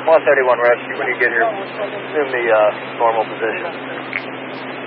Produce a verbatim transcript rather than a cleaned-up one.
one thirty-one rescue, when you get here, assume the uh, normal position.